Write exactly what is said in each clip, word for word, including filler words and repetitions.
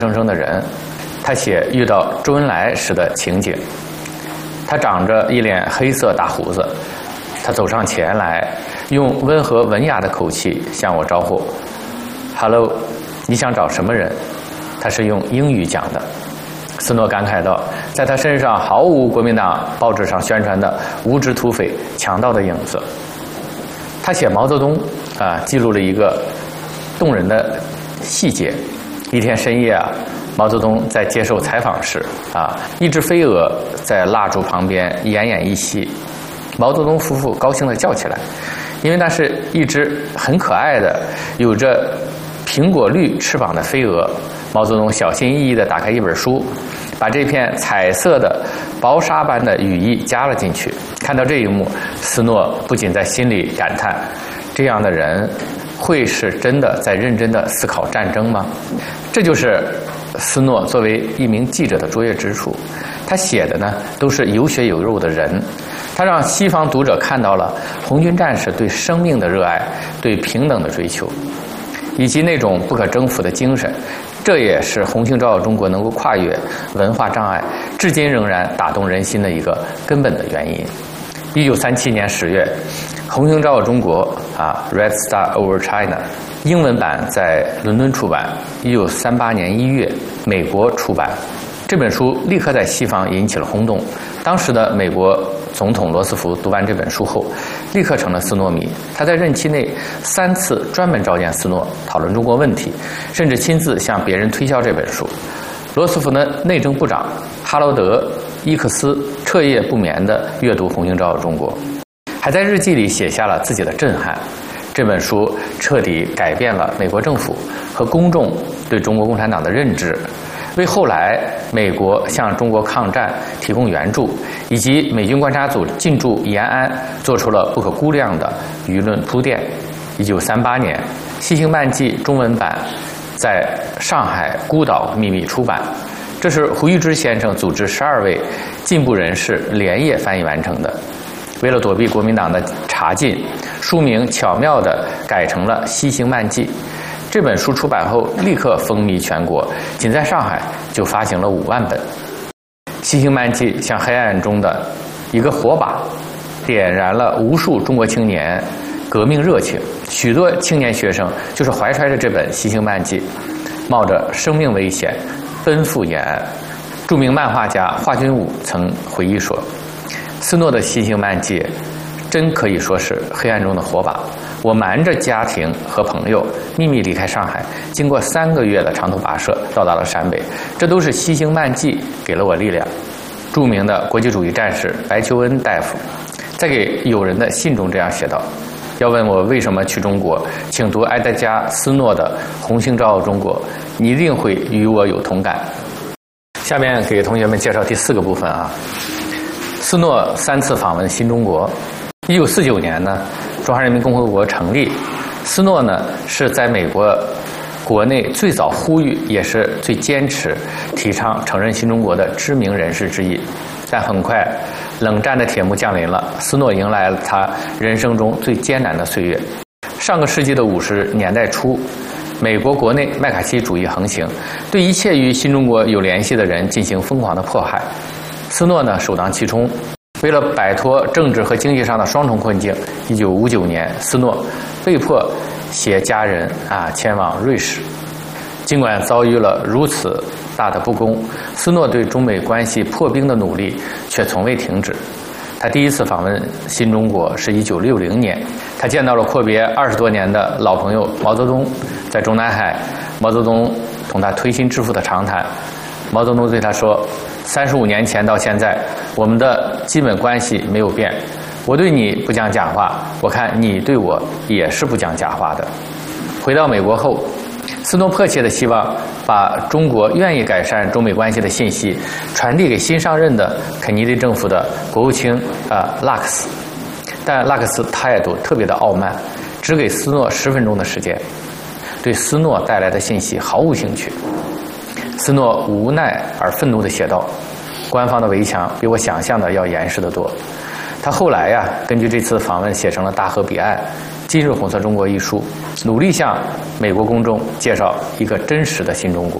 生生的人。他写遇到周恩来时的情景，他长着一脸黑色大胡子，他走上前来，用温和文雅的口气向我招呼 ：“Hello， 你想找什么人？”他是用英语讲的。斯诺感慨道，在他身上毫无国民党报纸上宣传的无知土匪、强盗的影子。他写毛泽东啊，记录了一个动人的细节。一天深夜啊，毛泽东在接受采访时啊，一只飞蛾在蜡烛旁边奄奄一息。毛泽东夫妇高兴地叫起来，因为那是一只很可爱的、有着苹果绿翅膀的飞蛾。毛泽东小心翼翼地打开一本书，把这片彩色的薄纱般的羽翼加了进去。看到这一幕，斯诺不仅在心里感叹：这样的人会是真的在认真地思考战争吗？这就是斯诺作为一名记者的卓越之处。他写的呢都是有血有肉的人，他让西方读者看到了红军战士对生命的热爱，对平等的追求，以及那种不可征服的精神。这也是红星照耀中国能够跨越文化障碍，至今仍然打动人心的一个根本的原因。一九三七年十月，红星照耀中国啊 ，Red Star Over China， 英文版在伦敦出版。一九三八年一月，美国出版。这本书立刻在西方引起了轰动。当时的美国总统罗斯福读完这本书后，立刻成了斯诺迷。他在任期内三次专门召见斯诺，讨论中国问题，甚至亲自向别人推销这本书。罗斯福的内政部长哈罗德·伊克斯彻夜不眠地阅读《红星照耀中国》，还在日记里写下了自己的震撼。这本书彻底改变了美国政府和公众对中国共产党的认知，为后来美国向中国抗战提供援助，以及美军观察组进驻延安做出了不可估量的舆论铺垫。一九三八年，《西行漫记》中文版在上海孤岛秘密出版，这是胡玉芝先生组织十二位进步人士连夜翻译完成的。为了躲避国民党的查禁，书名巧妙地改成了《西行漫记》。这本书出版后立刻风靡全国，仅在上海就发行了五万本。《西行漫记》像黑暗中的一个火把，点燃了无数中国青年革命热情。许多青年学生就是怀揣着这本《西行漫记》，冒着生命危险奔赴延安。著名漫画家华君武曾回忆说，斯诺的《西行漫记》真可以说是黑暗中的火把。我瞒着家庭和朋友秘密离开上海，经过三个月的长途跋涉到达了陕北，这都是《西行漫记》给了我力量。著名的国际主义战士白求恩大夫在给友人的信中这样写道：要问我为什么去中国，请读埃德加·斯诺的《红星照耀中国》，你一定会与我有同感。下面给同学们介绍第四个部分啊。斯诺三次访问新中国。一九四九年呢，中华人民共和国成立，斯诺呢是在美国国内最早呼吁，也是最坚持提倡承认新中国的知名人士之一。但很快，冷战的铁幕降临了，斯诺迎来了他人生中最艰难的岁月。上个世纪的五十年代初，美国国内麦卡锡主义横行，对一切与新中国有联系的人进行疯狂的迫害。斯诺呢首当其冲。为了摆脱政治和经济上的双重困境，一九五九年，斯诺被迫携家人啊前往瑞士。尽管遭遇了如此大的不公，斯诺对中美关系破冰的努力却从未停止。他第一次访问新中国是一九六零年，他见到了阔别二十多年的老朋友毛泽东。在中南海，毛泽东同他推心置腹的长谈。毛泽东对他说：三十五年前到现在，我们的基本关系没有变。我对你不讲假话，我看你对我也是不讲假话的。回到美国后，斯诺迫切地希望把中国愿意改善中美关系的信息传递给新上任的肯尼迪政府的国务卿啊拉克斯，但拉克斯态度特别的傲慢，只给斯诺十分钟的时间，对斯诺带来的信息毫无兴趣。斯诺无奈而愤怒地写道：官方的围墙比我想象的要严实得多。他后来呀，根据这次访问写成了《大河彼岸》《今日红色中国》一书，努力向美国公众介绍一个真实的新中国。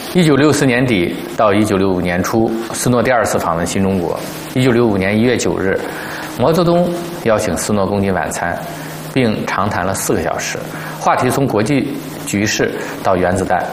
一九六四年底到一九六五年初，斯诺第二次访问新中国。一九六五年一月九日，毛泽东邀请斯诺共进晚餐，并长谈了四个小时，话题从国际局势到原子弹，